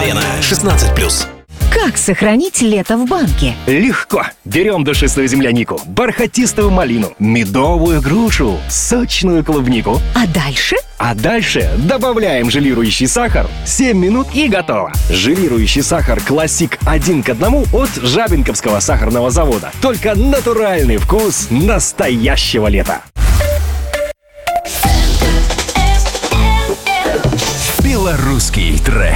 Арена 16+. Как сохранить лето в банке? Легко. Берем душистую землянику, бархатистую малину, медовую грушу, сочную клубнику. А дальше? Добавляем желирующий сахар, 7 минут и готово. Желирующий сахар «Классик» 1 к 1 от Жабинковского сахарного завода. Только натуральный вкус настоящего лета. Белорусский трек.